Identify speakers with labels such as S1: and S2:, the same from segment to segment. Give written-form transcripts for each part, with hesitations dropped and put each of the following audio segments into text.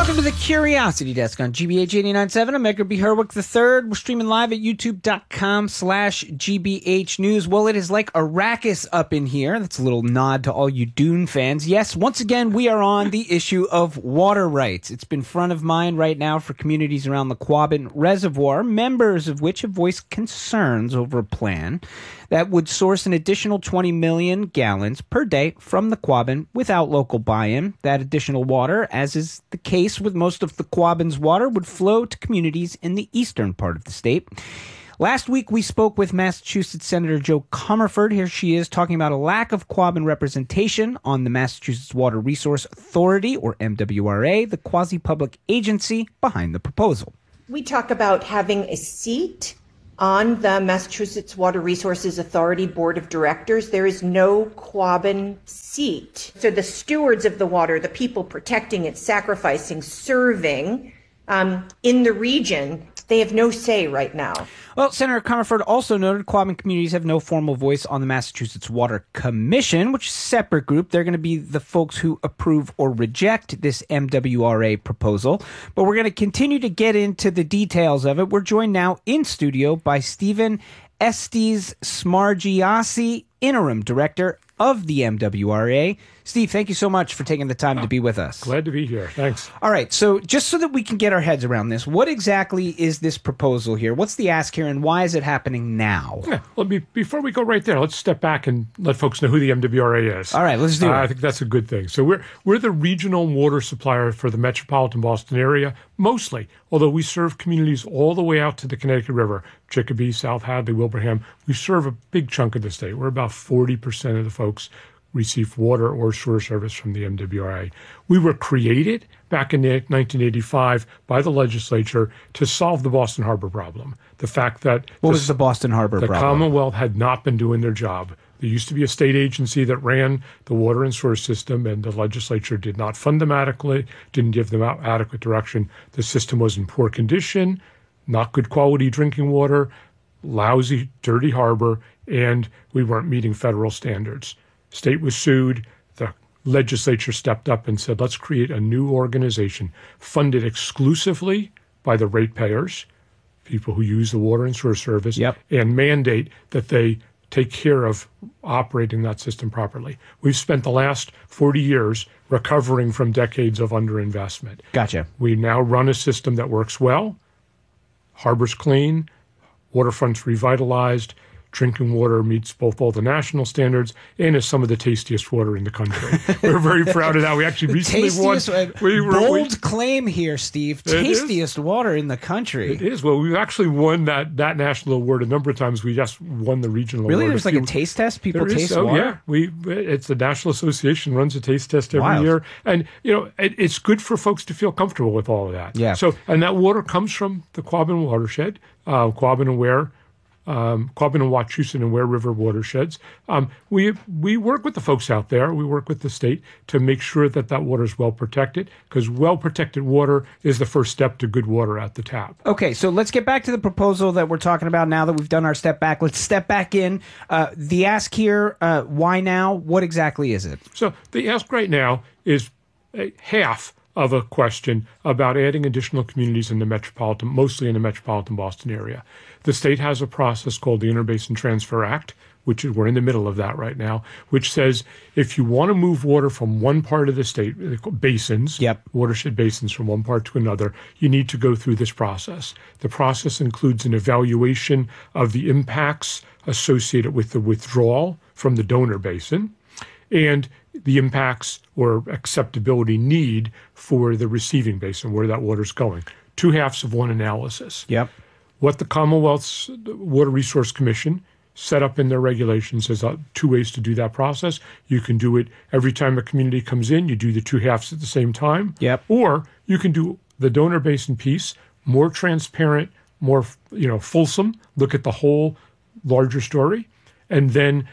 S1: Welcome to the Curiosity Desk on GBH 89.7. I'm Edgar B. Herwick III. We're streaming live at youtube.com/GBH News. Well, it is like Arrakis up in here. That's a little nod to all you Dune fans. Yes, once again, we are on the issue of water rights. It's been front of mind right now for communities around the Quabbin Reservoir, members of which have voiced concerns over a plan that would source an additional 20 million gallons per day from the Quabbin without local buy-in. That additional water, as is the case with most of the Quabbin's water, would flow to communities in the eastern part of the state. Last week, we spoke with Massachusetts Senator Jo Comerford. Here she is talking about a lack of Quabbin representation on the Massachusetts Water Resource Authority, or MWRA, the quasi-public agency behind the proposal.
S2: We talk about having a seat on the Massachusetts Water Resources Authority Board of Directors. There is no Quabbin seat. So the stewards of the water, the people protecting it, sacrificing, serving in the region, they have no say right now.
S1: Well, Senator Comerford also noted Quabbin communities have no formal voice on the Massachusetts Water Commission, which is a separate group. They're going to be the folks who approve or reject this MWRA proposal. But we're going to continue to get into the details of it. We're joined now in studio by Stephen Estes Smargiassi, Interim Director of the MWRA. Steve, thank you so much for taking the time to be with us.
S3: Glad to be here. Thanks.
S1: All right. So just so that we can get our heads around this, what exactly is this proposal here? What's the ask here, and why is it happening now?
S3: Yeah, well, before we go right there, let's step back and let folks know who the MWRA is.
S1: All right, let's do it.
S3: I think that's a good thing. So we're the regional water supplier for the metropolitan Boston area, mostly, although we serve communities all the way out to the Connecticut River, Chicopee, South Hadley, Wilbraham. We serve a big chunk of the state. We're about 40% of the folks receive water or sewer service from the MWRA. We were created back in 1985 by the legislature to solve the Boston Harbor problem. The fact that
S1: what was the Boston Harbor problem?
S3: The Commonwealth had not been doing their job. There used to be a state agency that ran the water and sewer system, and the legislature did not fund them adequately, didn't give them adequate direction. The system was in poor condition, not good quality drinking water, lousy, dirty harbor, and we weren't meeting federal standards. State was sued. The legislature stepped up and said, let's create a new organization funded exclusively by the ratepayers, people who use the water and sewer service, and mandate that they take care of operating that system properly. We've spent the last 40 years recovering from decades of underinvestment.
S1: Gotcha.
S3: We now run a system that works well, harbors clean, waterfronts revitalized, drinking water meets both all the national standards and is some of the tastiest water in the country. We're very proud of that. We actually recently won.
S1: Bold claim here, Steve. Tastiest water in the country.
S3: It is. Well, we've actually won that national award a number of times. We just won the regional award.
S1: Really? There's like a taste test? People taste water?
S3: Yeah. It's the National Association runs a taste test every year. And, it's good for folks to feel comfortable with all of that.
S1: Yeah.
S3: So, and that water comes from the Quabbin watershed, Quabbin and Ware, Quabbin and Wachusett and Ware River watersheds. We work with the folks out there. We work with the state to make sure that water is well protected, because well-protected water is the first step to good water at the tap.
S1: Okay, so let's get back to the proposal that we're talking about now that we've done our step back. Let's step back in. The ask here, why now? What exactly is it?
S3: So the ask right now is half of a question about adding additional communities in the metropolitan, mostly in the metropolitan Boston area. The state has a process called the Interbasin Transfer Act, which we're in the middle of that right now, which says if you want to move water from one part of the state, basins, watershed basins from one part to another, you need to go through this process. The process includes an evaluation of the impacts associated with the withdrawal from the donor basin and the impacts or acceptability need for the receiving basin, where that water's going. Two halves of one analysis. What the Commonwealth's Water Resource Commission set up in their regulations is two ways to do that process. You can do it every time a community comes in, you do the two halves at the same time. Or you can do the donor basin piece, more transparent, more fulsome, look at the whole larger story, and then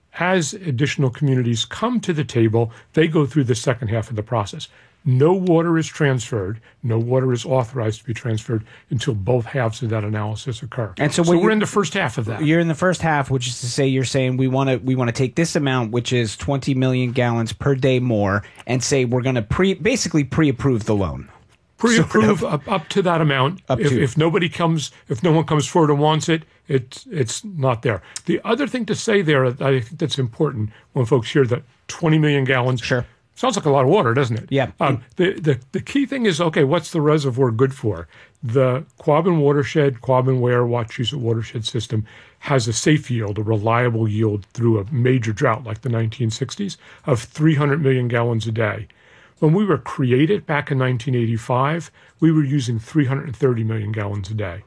S3: as additional communities come to the table, they go through the second half of the process. No water is transferred, no water is authorized to be transferred until both halves of that analysis occur.
S1: And so
S3: we're in the first half of that.
S1: You're in the first half, which is to say you're saying we want to take this amount, which is 20 million gallons per day more, and say we're going to basically pre-approve the loan.
S3: Pre-approve up to that amount. If no one comes forward and wants it, it's not there. The other thing to say there, I think that's important when folks hear that 20 million gallons.
S1: Sure.
S3: Sounds like a lot of water, doesn't it?
S1: Yeah.
S3: The key thing is, okay, what's the reservoir good for? The Quabbin watershed, Quabbin-Ware, Wachusett watershed system has a safe yield, a reliable yield through a major drought like the 1960s of 300 million gallons a day. When we were created back in 1985, we were using 330 million gallons a day.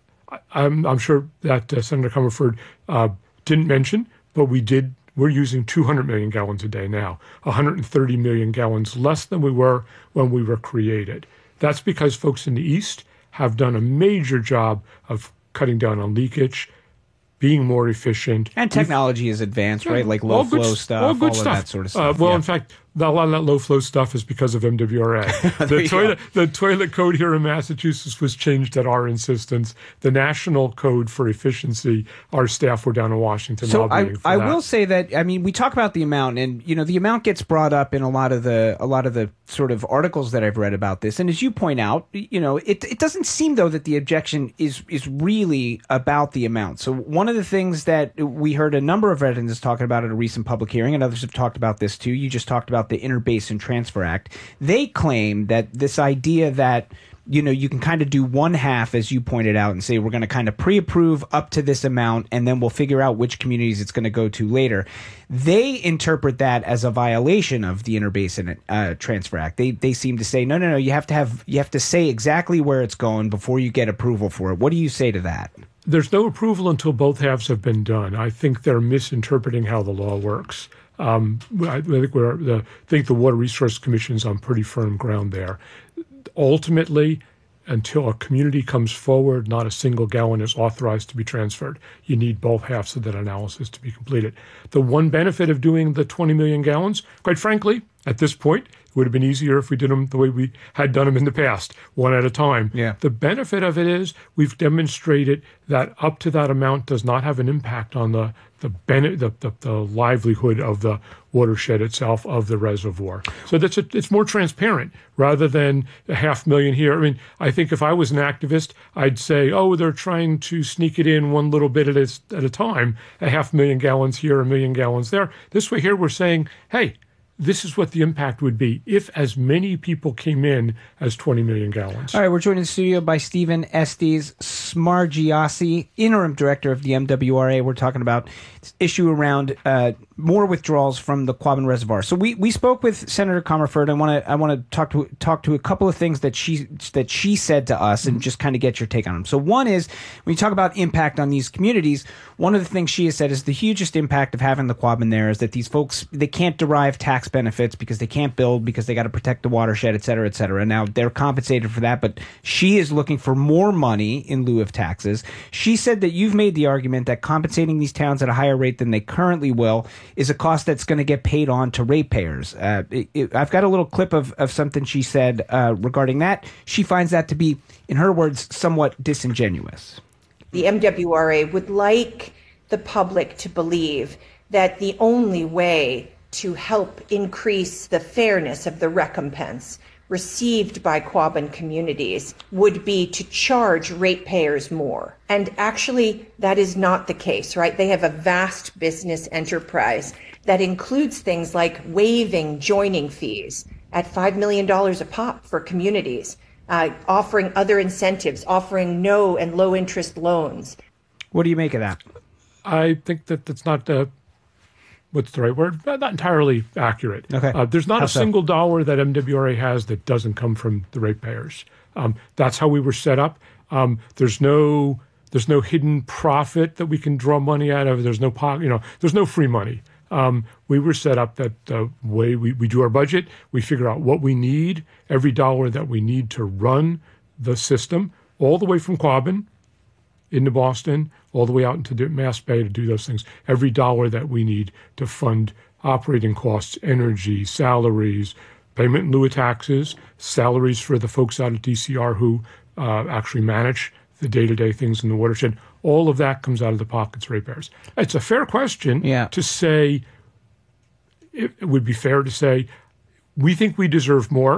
S3: I'm sure that Senator Comerford didn't mention, but we're using 200 million gallons a day now, 130 million gallons less than we were when we were created. That's because folks in the East have done a major job of cutting down on leakage, being more efficient.
S1: And technology is advanced, right? Like low-flow stuff, all of that sort of stuff.
S3: In fact, a lot of that low-flow stuff is because of MWRA. The toilet code here in Massachusetts was changed at our insistence. The national code for efficiency, our staff were down in Washington lobbying for that.
S1: I will say that, I mean, we talk about the amount, and the amount gets brought up in a lot of the sort of articles that I've read about this. And as you point out, it doesn't seem though that the objection is really about the amount. So one of the things that we heard a number of residents talking about at a recent public hearing, and others have talked about this too. You just talked about the Interbasin Transfer Act. They claim that this idea that you can kind of do one half, as you pointed out, and say we're going to kind of pre-approve up to this amount, and then we'll figure out which communities it's going to go to later. They interpret that as a violation of the Interbasin Transfer Act. They seem to say, no, you have to say exactly where it's going before you get approval for it. What do you say to that?
S3: There's no approval until both halves have been done. I think they're misinterpreting how the law works. I think the Water Resource Commission is on pretty firm ground there. Ultimately, until a community comes forward, not a single gallon is authorized to be transferred. You need both halves of that analysis to be completed. The one benefit of doing the 20 million gallons, quite frankly, at this point, it would have been easier if we did them the way we had done them in the past, one at a time.
S1: Yeah.
S3: The benefit of it is we've demonstrated that up to that amount does not have an impact on the livelihood of the watershed itself, of the reservoir. So it's more transparent rather than 500,000 here. I mean, I think if I was an activist, I'd say, they're trying to sneak it in one little bit at a time, 500,000 gallons here, 1,000,000 gallons there. This way here, we're saying, hey, this is what the impact would be if as many people came in as 20 million gallons.
S1: All right, we're joined in the studio by Stephen Estes Smargiassi, Interim Director of the MWRA. We're talking about this issue around more withdrawals from the Quabbin Reservoir. So we spoke with Senator Comerford. I want to talk to a couple of things that she said to us and just kind of get your take on them. So one is, when you talk about impact on these communities, one of the things she has said is the hugest impact of having the Quabbin there is that these folks, they can't derive tax benefits because they can't build, because they got to protect the watershed, et cetera, et cetera. Now, they're compensated for that, but she is looking for more money in lieu of taxes. She said that you've made the argument that compensating these towns at a higher rate than they currently will is a cost that's going to get paid on to ratepayers. I've got a little clip of something she said regarding that. She finds that to be, in her words, somewhat disingenuous.
S2: The MWRA would like the public to believe that the only way to help increase the fairness of the recompense received by Quabbin communities would be to charge ratepayers more. And actually, that is not the case, right? They have a vast business enterprise that includes things like waiving joining fees at $5 million a pop for communities, offering other incentives, offering no and low interest loans.
S1: What do you make of that?
S3: I think that's not what's the right word? Not entirely accurate.
S1: Okay.
S3: There's not a single dollar that MWRA has that doesn't come from the ratepayers. That's how we were set up. There's no hidden profit that we can draw money out of. There's no there's no free money. We were set up that the way we do our budget, we figure out what we need, every dollar that we need to run the system, all the way from Quabbin into Boston, all the way out into Mass Bay to do those things. Every dollar that we need to fund operating costs, energy, salaries, payment in lieu of taxes, salaries for the folks out at DCR who actually manage the day-to-day things in the watershed, all of that comes out of the pockets of ratepayers. It's a fair question to say, it would be fair to say, we think we deserve more.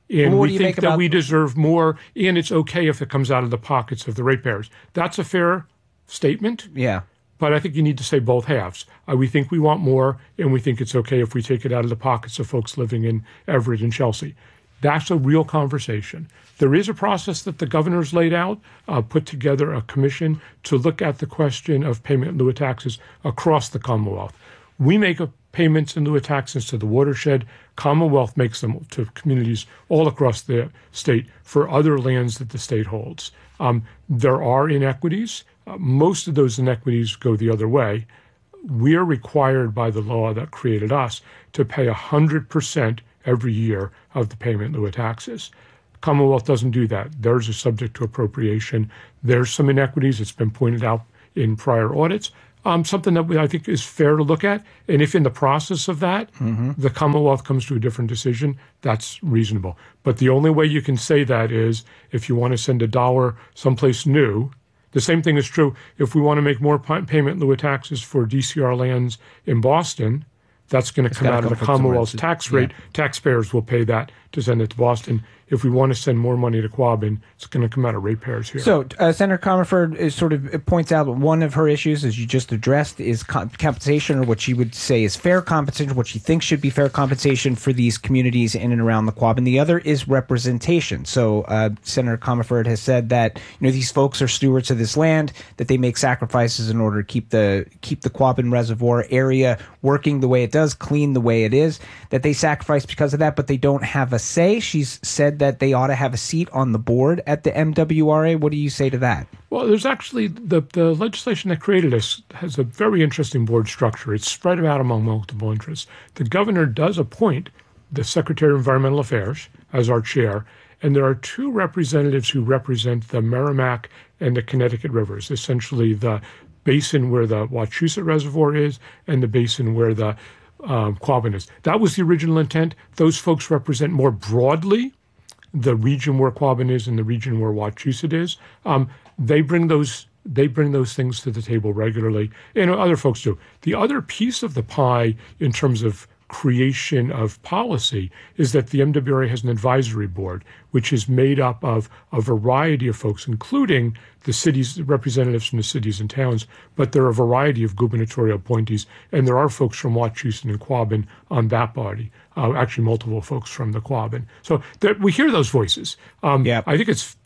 S3: And
S1: what do
S3: we
S1: you
S3: think
S1: make
S3: that
S1: about-
S3: we deserve more, and it's okay if it comes out of the pockets of the ratepayers. That's a fair statement.
S1: Yeah.
S3: But I think you need to say both halves. We think we want more, and we think it's okay if we take it out of the pockets of folks living in Everett and Chelsea. That's a real conversation. There is a process that the governor's laid out, put together a commission to look at the question of payment in lieu of taxes across the Commonwealth. We make payments in lieu of taxes to the watershed. Commonwealth makes them to communities all across the state for other lands that the state holds. There are inequities. Most of those inequities go the other way. We are required by the law that created us to pay 100% every year of the payment in lieu of taxes. Commonwealth doesn't do that. Theirs is subject to appropriation. There's some inequities. It's been pointed out in prior audits. Something that I think is fair to look at. And if in the process of that, the Commonwealth comes to a different decision, that's reasonable. But the only way you can say that is if you want to send $1 someplace new. The same thing is true if we want to make more payment in lieu of taxes for DCR lands in Boston. That's going to come out of the Commonwealth's tax rate. Yeah. Taxpayers will pay that to send it to Boston. If we want to send more money to Quabbin, it's going to come out of ratepayers here.
S1: So Senator Comerford points out one of her issues, as you just addressed, is compensation, or what she would say is fair compensation, what she thinks should be fair compensation for these communities in and around the Quabbin. The other is representation. So Senator Comerford has said that these folks are stewards of this land, that they make sacrifices in order to keep the Quabbin Reservoir area working the way it does, clean the way it is, that they sacrifice because of that, but they don't have a say. She's said that they ought to have a seat on the board at the MWRA. What do you say to that?
S3: Well, there's actually the legislation that created this has a very interesting board structure. It's spread out among multiple interests. The governor does appoint the Secretary of Environmental Affairs as our chair, and there are two representatives who represent the Merrimack and the Connecticut rivers, essentially the basin where the Wachusett Reservoir is and the basin where the Quabbin is. That was the original intent. Those folks represent more broadly the region where Quabbin is and the region where Wachusett is. They bring those things to the table regularly, and other folks do. The other piece of the pie in terms of creation of policy is that the MWRA has an advisory board, which is made up of a variety of folks, including the cities, representatives from the cities and towns, but there are a variety of gubernatorial appointees, and there are folks from Wachusett and Quabbin on that body, actually multiple folks from the Quabbin. So we hear those voices. I think it's,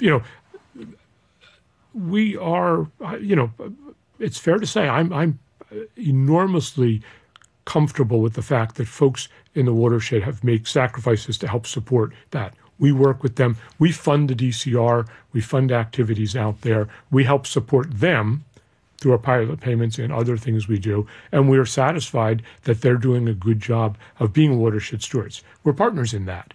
S3: we are, it's fair to say I'm enormously comfortable with the fact that folks in the watershed have made sacrifices to help support that. We work with them. We fund the DCR. We fund activities out there. We help support them through our pilot payments and other things we do. And we are satisfied that they're doing a good job of being watershed stewards. We're partners in that.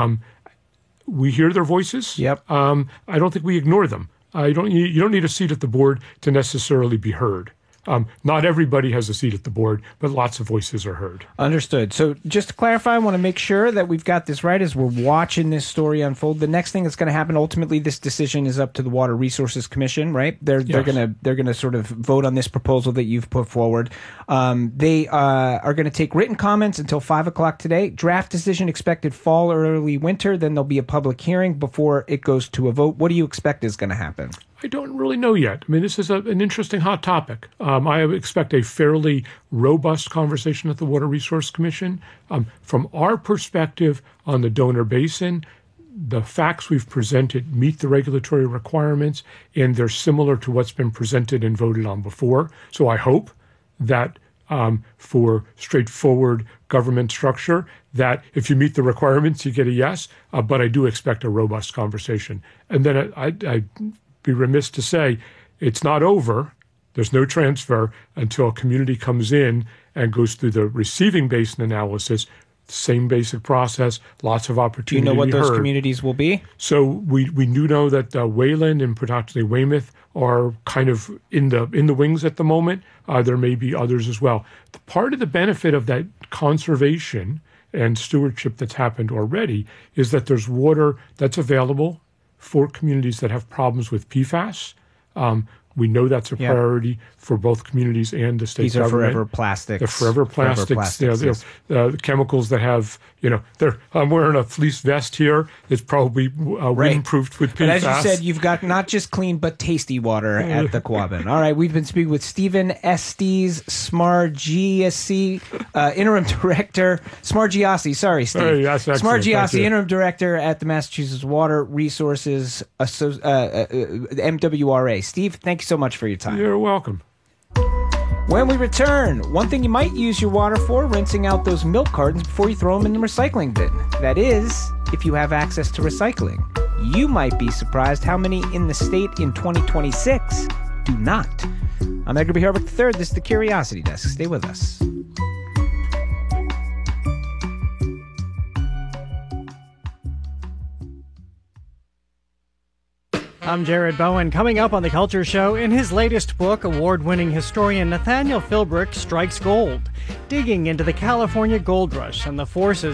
S3: We hear their voices.
S1: Yep.
S3: I don't think we ignore them. You don't need a seat at the board to necessarily be heard. Not everybody has a seat at the board, but lots of voices are heard.
S1: Understood. So just to clarify, I want to make sure that we've got this right as we're watching this story unfold. The next thing that's going to happen, ultimately, this decision is up to the Water Resources Commission, right? They're going to sort of vote on this proposal that you've put forward. They are going to take written comments until 5 o'clock today. Draft decision expected fall or early winter. Then there'll be a public hearing before it goes to a vote. What do you expect is going to happen?
S3: I don't really know yet. I mean, this is an interesting hot topic. I expect a fairly robust conversation at the Water Resource Commission. From our perspective on the donor basin, the facts we've presented meet the regulatory requirements, and they're similar to what's been presented and voted on before. So I hope that for straightforward government structure, that if you meet the requirements, you get a yes. But I do expect a robust conversation. And then I'd be remiss to say it's not over. There's no transfer until a community comes in and goes through the receiving basin analysis. Same basic process, lots of opportunity.
S1: Do you know what those communities will be?
S3: So we do know that Wayland and potentially Weymouth are kind of in the wings at the moment. There may be others as well. Part of the benefit of that conservation and stewardship that's happened already is that there's water that's available for communities that have problems with PFAS. We know that's a priority for both communities and the state
S1: These are
S3: government.
S1: forever plastics.
S3: The forever plastics.
S1: Yes.
S3: The chemicals that have, I'm wearing a fleece vest here. It's probably windproofed with PFAS.
S1: But as you said, you've got not just clean but tasty water at the Quabbin. All right, we've been speaking with Stephen Estes Smargiassi, interim director. Smargiassi, sorry, Steve.
S3: Hey, that's excellent.
S1: Smargiassi, interim director at the Massachusetts Water Resources MWRA. Steve, thank you so much for your time.
S3: You're welcome.
S1: When we return, one thing you might use your water for, rinsing out those milk cartons before you throw them in the recycling bin. That is, if you have access to recycling. You might be surprised how many in the state in 2026 do not. I'm Edgar B. Herbert III. This is the Curiosity Desk. Stay with us.
S4: I'm Jared Bowen. Coming up on The Culture Show, in his latest book, award-winning historian Nathaniel Philbrick strikes gold, digging into the California gold rush and the forces